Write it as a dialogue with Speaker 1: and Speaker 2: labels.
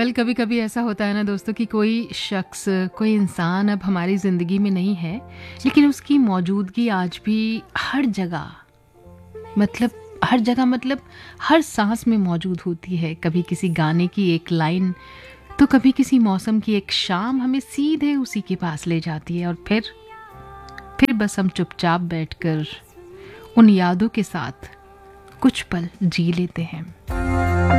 Speaker 1: Well कभी कभी ऐसा होता है ना दोस्तों कि कोई शख्स, कोई इंसान अब हमारी ज़िंदगी में नहीं है, लेकिन उसकी मौजूदगी आज भी हर जगह, मतलब हर सांस में मौजूद होती है। कभी किसी गाने की एक लाइन, तो कभी किसी मौसम की एक शाम हमें सीधे उसी के पास ले जाती है, और फिर बस हम चुपचाप बैठकर उन यादों के साथ कुछ पल जी लेते हैं।